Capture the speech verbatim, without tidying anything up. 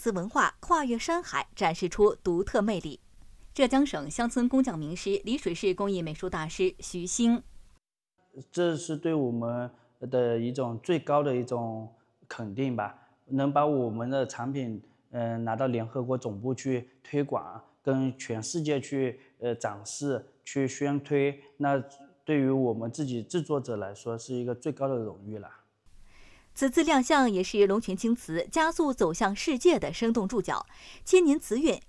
瓷文化跨越山海，展示出独特魅力。浙江省乡村工匠名师、丽水市工艺美术大师徐兴， 这是对我们的一种最高的一种肯定吧，能把我们的产品嗯、呃、拿到联合国总部去推广，跟全世界去呃展示、去宣推，那对于我们自己制作者来说是一个最高的荣誉了。 此次亮相也是龙泉青瓷加速走向世界的生动注脚。千年瓷韵